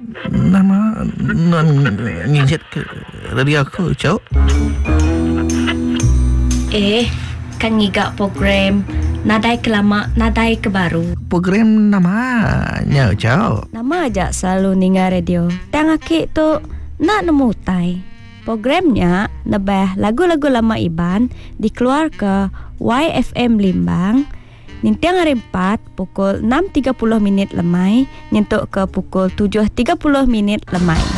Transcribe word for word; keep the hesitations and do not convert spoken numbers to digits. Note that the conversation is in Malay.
Nama non nginjet ke radio aku, Cok. Eh, kan ngigak program Nadai ke lama, Nadai ke baru. Program namanya, Cok. Nama aja selalu ninga radio. Tang akik tu nak nemu tai. Programnya nebah lagu-lagu lama Iban dikeluar ke Y F M Limbang. Nintiang hari empat pukul enam tiga puluh minit lemai nyentuk ke pukul tujuh tiga puluh minit lemai.